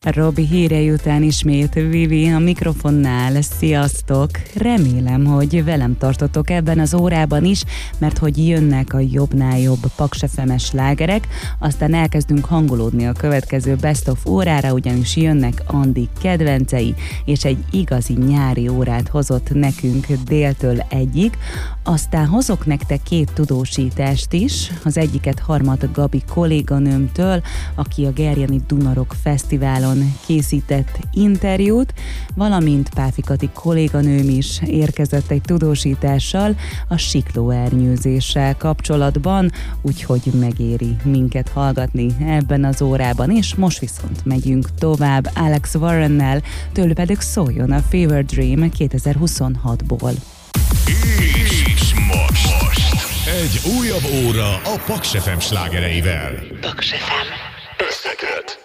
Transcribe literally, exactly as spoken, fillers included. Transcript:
Robi hírei után ismét Vivi a mikrofonnál. Sziasztok! Remélem, hogy velem tartotok ebben az órában is, mert hogy jönnek a jobbnál jobb Paks ef em-es slágerek, aztán elkezdünk hangolódni a következő Best of órára, ugyanis jönnek Andi kedvencei, és egy igazi nyári órát hozott nekünk déltől egyik, aztán hozok nektek két tudósítást is, az egyiket Harmat Gabi kolléganőmtől, aki a Gerjeni Dunarok Fesztiválon készített interjút, valamint Páfi Kati kolléganőm is érkezett egy tudósítással a siklóernyőzéssel kapcsolatban, úgyhogy megéri minket hallgatni ebben az órában, és most viszont megyünk tovább Alex Warrennel, tőle pedig szóljon a Fever Dream kétezer-huszonhatból. És most, most egy újabb óra a Paks ef em slágereivel. Paks ef em összeköt.